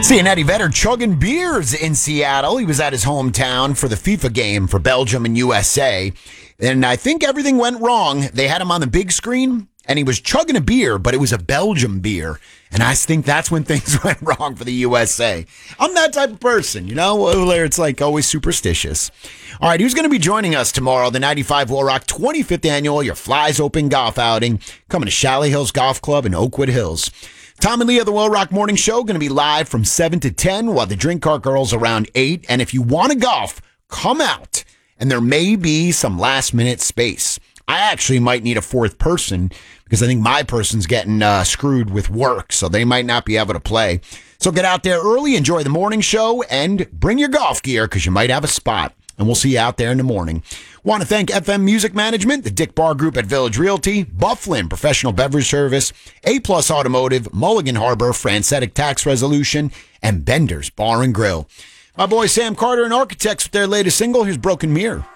Seeing Eddie Vedder chugging beers in Seattle. He was at his hometown for the FIFA game for Belgium and USA. And I think everything went wrong. They had him on the big screen, and he was chugging a beer, but it was a Belgium beer. And I think that's when things went wrong for the USA. I'm that type of person, you know, where it's like always superstitious. All right, who's going to be joining us tomorrow? The 95 Will Rock 25th Annual Your Flies Open Golf Outing coming to Chalet Hills Golf Club in Oakwood Hills. Tom and Leah, the Will Rock Morning Show, going to be live from 7 to 10 while the Drink Cart Girls around 8. And if you want to golf, come out. And there may be some last-minute space. I actually might need a fourth person because I think my person's getting screwed with work, so they might not be able to play. So get out there early, enjoy the morning show, and bring your golf gear because you might have a spot. And we'll see you out there in the morning. Want to thank FM Music Management, the Dick Bar Group at Village Realty, Bufflin Professional Beverage Service, A-Plus Automotive, Mulligan Harbor, Francetic Tax Resolution, and Bender's Bar and Grill. My boy Sam Carter and Architects with their latest single, here's Broken Mirror.